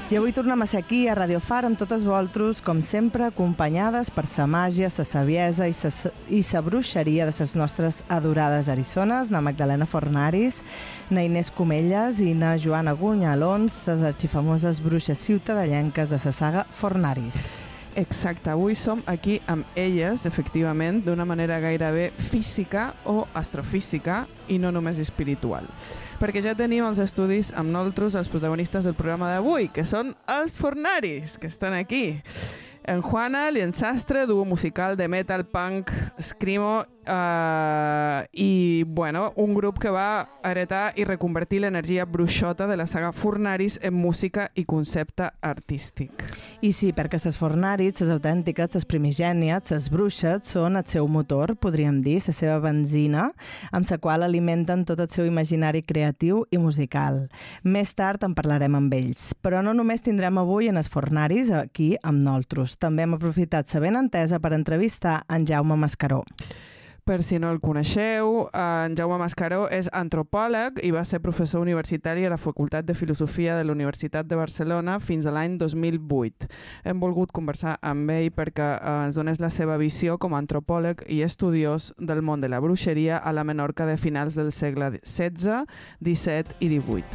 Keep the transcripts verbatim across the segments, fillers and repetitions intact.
I avui tornem a ser aquí, a Radio Far, amb totes vosaltres, com sempre, acompanyades per sa màgia, sa saviesa i sa, i sa bruixeria de ses nostres adorades eriçones, na Magdalena Fornaris, na Inés Comelles i na Joana Gunyalons, ses arxifamoses bruixes ciutadellenques de sa saga Fornaris. Exacte, avui som aquí amb elles, efectivament, d'una manera gairebé física o astrofísica i no només espiritual. Perquè ja tenim els estudis amb nosaltres els protagonistes del programa d'avui, que són els Fornaris, que estan aquí. En Juana, Liensastre, duo musical de metal, punk, screamo uh, i, bueno, un grup que va heretar i reconvertir l'energia bruixota de la saga Fornaris en música i concepte artístic. I sí, perquè ses Fornaris, ses autèntiques, ses primigènies, ses bruixes, són el seu motor, podríem dir, la seva benzina, amb la qual alimenten tot el seu imaginari creatiu i musical. Més tard en parlarem amb ells, però no només tindrem avui en els Fornaris aquí amb nosaltres. També hem aprofitat sa benentesa per entrevistar en Jaume Mascaró. Per si no el coneixeu, en Jaume Mascaró és antropòleg i va ser professor universitari a la Facultat de Filosofia de la Universitat de Barcelona fins a l'any dos mil vuit. Hem volgut conversar amb ell perquè ens donés la seva visió com a antropòleg i estudiós del món de la bruixeria a la Menorca de finals del segle setze, disset i divuit.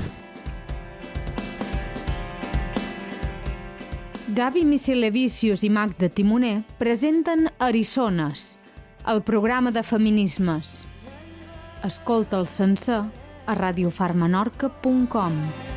Gavi Micelevicius i Magda Timoner presenten Eriçones, el programa de feminismes. Escolta'l sencer a radiofarmenorca punt com.